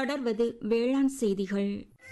தொடர்வது வேளாண் செய்திகள்.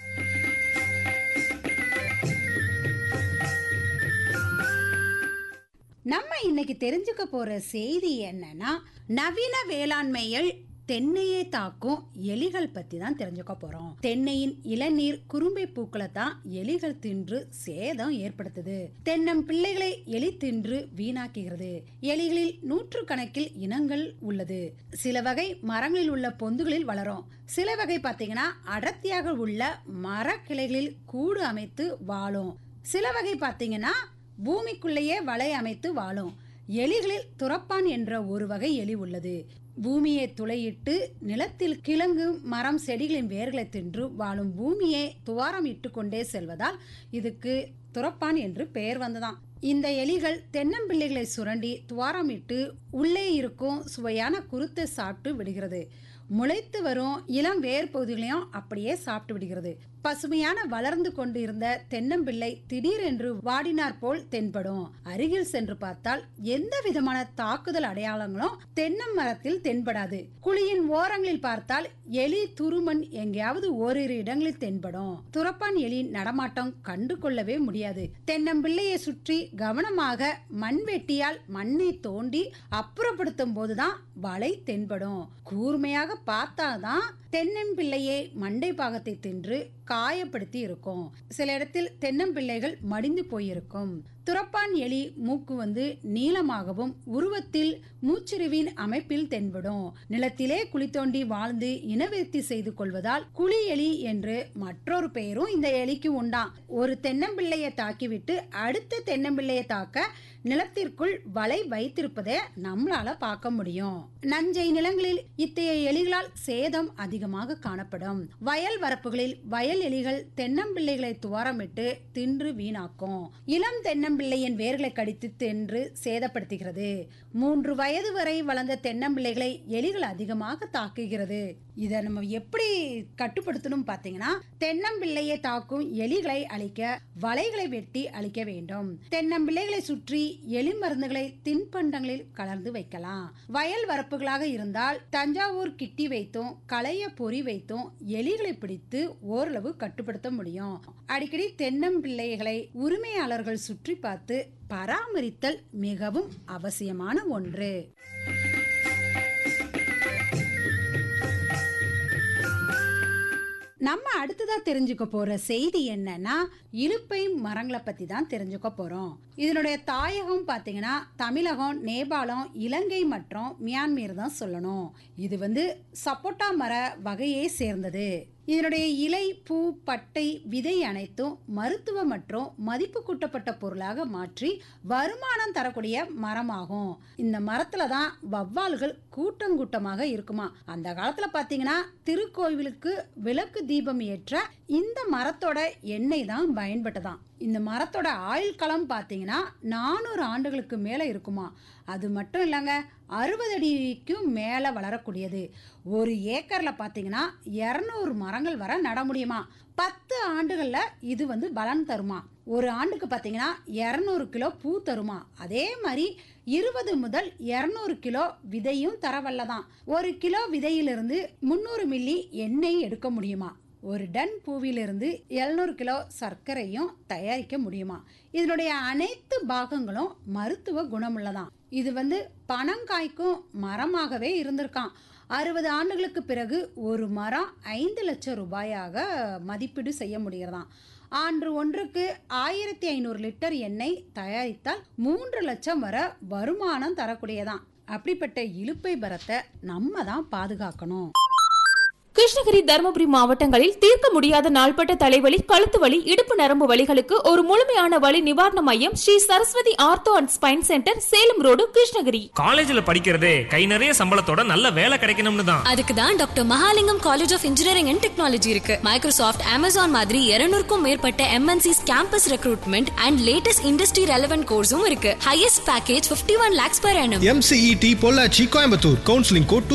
நம்ம இன்னைக்கு தெரிஞ்சுக்க போற செய்தி என்னன்னா, நவீன வேளாண்மையில் தென்னையை தாக்கும் எலிகள் பத்தி தான் தெரிஞ்சுக்க போறோம். தென்னையின் இளநீர் குறும்பை பூக்களை தான் எலிகள் தின்று சேதம் ஏற்படுத்துது. தென்னம் பிள்ளைகளை எலி தின்று வீணாக்குகிறது. எலிகளில் நூற்றுக்கணக்கில் இனங்கள் உள்ளது. சில வகை மரங்களில் உள்ள பொந்துகளில் வளரும். சில வகை பாத்தீங்கன்னா அடர்த்தியாக உள்ள மர கிளைகளில் கூடு அமைத்து வாழும். சில வகை பாத்தீங்கன்னா பூமிக்குள்ளேயே வலை அமைத்து வாழும். எலிகளில் துரப்பான் என்ற ஒரு வகை எலி உள்ளது. பூமியை துளையிட்டு நிலத்தில் கிழங்கு மரம் செடிகளின் வேர்களை தின்று வாழும். பூமியை துவாரம் இட்டு கொண்டே செல்வதால் இதுக்கு துரப்பான் என்று பெயர் வந்ததாம். இந்த எலிகள் தென்னம்பிள்ளைகளை சுரண்டி துவாரமிட்டு உள்ளே இருக்கும் சுவையான குருத்தை சாப்பிட்டு விடுகிறது. முளைத்து வரும் இளம் வேர் பகுதிகளையும் அப்படியே சாப்பிட்டு விடுகிறது. பசுமையான வளர்ந்து கொண்டு இருந்த தென்னம்பிள்ளை திடீரென்று வாடினார் போல் தென்படும். அருகில் சென்று பார்த்தால் எந்த விதமான தாக்குதல் அடையாளங்களும் தென்னம் மரத்தில் தென்படாது. குழியின் ஓரங்களில் பார்த்தால் எலி துருமன் எங்கேயாவது ஓரிரு இடங்களில் தென்படும். துரப்பான் எலி நடமாட்டம் கண்டு கொள்ளவே முடியாது. தென்னம்பிள்ளையை சுற்றி கவனமாக மண்வெட்டியால் மண்ணை தோண்டி அப்புறப்படுத்தும் போதுதான் வலை தென்படும். கூர்மையாக பார்த்தாதான் தென்னம்பிள்ளையை மண்டை பாகத்தை தின்று காயப்படுத்தி இருக்கும். சில இடத்தில் தென்னம்பிள்ளைகள் மடிந்து போயிருக்கும். துரப்பான் எலி மூக்கு நீளமாகவும் உருவத்தில் மூச்சிறுவின் அமைப்பில் தென்படும். நிலத்திலே குழி தோண்டி வாழ்ந்து இனவிருத்தி செய்து கொள்வதால் குழி எலி என்று மற்றொரு பெயரும் இந்த எலிக்கு உண்டாம். ஒரு தென்னம்பிள்ளையை தாக்கிவிட்டு அடுத்த தென்னம்பிள்ளையை தாக்க நிலத்திற்குள் வலை வைத்திருப்பதை நம்மளால பார்க்க முடியும். நஞ்சை நிலங்களில் இத்தகைய எலிகளால் சேதம் அதிகமாக காணப்படும். வயல் வரப்புகளில் வயல் எலிகள் தென்னம்பிள்ளைகளை துவாரமிட்டு தின்று வீணாக்கும். இளம் தென்னம்பிள்ளையின் வேர்களை கடித்து தின்று சேதப்படுத்துகிறது. 3 வயது வரை வளர்ந்த தென்னம்பிள்ளைகளை எலிகள் அதிகமாக தாக்குகிறது. இதை நம்ம எப்படி கட்டுப்படுத்தணும் பாத்தீங்கன்னா, தென்னம்பிள்ளையை தாக்கும் எலிகளை அழிக்க வலைகளை வெட்டி அழிக்க வேண்டும். தென்னம்பிள்ளைகளை சுற்றி எலி மருந்துகளை தின்பண்டங்களில் கலந்து வைக்கலாம். வயல் வரப்புகளாக இருந்தால் தஞ்சாவூர் கிட்டி வைத்தும் களைய பொறி வைத்தும் எலிகளை பிடித்து ஓரளவு கட்டுப்படுத்த முடியும். அடிக்கடி தென்னம்பிள்ளைகளை உரிமையாளர்கள் சுற்றி பார்த்து பராமரித்தல் மிகவும் அவசியமான ஒன்று. நம்ம அடுத்ததா தெரிஞ்சுக்க போற செய்தி என்னன்னா, இலுப்பை மரங்களை பத்தி தான் தெரிஞ்சுக்க போறோம். இதனுடைய தாயகம் பாத்தீங்கன்னா தமிழகம், நேபாளம், இலங்கை மற்றும் மியான்மர் தான் சொல்லணும். இது சப்போட்டா மர வகையை சேர்ந்தது. இதனுடைய இலை, பூ, பட்டை, விதை அனைத்தும் மருத்துவ மற்றும் மதிப்பு கூட்டப்பட்ட பொருளாக மாற்றி வருமானம் தரக்கூடிய மரமாகும். இந்த மரத்துல தான் வவ்வால்கள் கூட்டம் கூட்டமாக இருக்குமா. அந்த காலத்துல பாத்தீங்கன்னா திருக்கோவிலுக்கு விளக்கு தீபம் ஏற்ற இந்த மரத்தோட எண்ணெய் தான் பயன்பட்டதாம். இந்த மரத்தோட ஆயுள் காலம் பாத்தீங்கன்னா 400 ஆண்டுகளுக்கு மேல இருக்குமா. அது மட்டும் இல்லைங்க, 60 அடிக்கும் மேல வளரக்கூடியது. ஒரு ஏக்கர்ல பாத்தீங்கன்னா 200 மரங்கள் வர நட முடியுமா. 10 ஆண்டுகள்ல இது பலன் தருமா. ஒரு ஆண்டுக்கு பாத்தீங்கன்னா 200 கிலோ பூ தருமா. அதே மாதிரி 20 முதல் 200 கிலோ விதையும் தரவல்லதான். 1 கிலோ விதையிலிருந்து 300 மில்லி எண்ணெய் எடுக்க முடியுமா. ஒரு டன் பூவிலிருந்து 700 கிலோ சர்க்கரையும் தயாரிக்க முடியுமா. இதனுடைய அனைத்து பாகங்களும் மருத்துவ குணமுள்ளதான். இது பணம் காய்க்கும் மரமாகவே இருந்திருக்கான். 60 ஆண்டுகளுக்கு பிறகு ஒரு மரம் 5 லட்சம் ரூபாயாக மதிப்பீடு செய்ய முடிகிறதாம். ஆண்டு ஒன்றுக்கு 1500 லிட்டர் எண்ணெய் தயாரித்தால் 3 லட்சம் வரை வருமானம் தரக்கூடியதான். அப்படிப்பட்ட இலுப்பை மரத்தை நம்ம தான் பாதுகாக்கணும். கிருஷ்ணகிரி, தருமபுரி மாவட்டங்களில் தீர்க்க முடியாத நாள்பட்ட தலைவலி, கழுத்து வலி, இடுப்பு நரம்பு வலிகளுக்கு ஒரு முழுமையான வலி நிவாரண மையம் Sri Saraswati ortho and spine centre, Salem road, Krishnagiri. காலேஜ்ல படிக்கிறதே கை நிறைய சம்பளத்தோட நல்ல வேலை கிடைக்கணும்னு தான். அதுக்கு தான் doctor Mahalingam college of engineering and technology இருக்கு. மைக்ரோசாஃப்ட், அமேசான் மாதிரி 200க்கும் மேற்பட்ட MNCs campus recruitment and latest industry relevant கோர்ஸும் இருக்கு. Highest package 51 lakhs per annum. MCET Pollachi, Coimbatore. Counselling code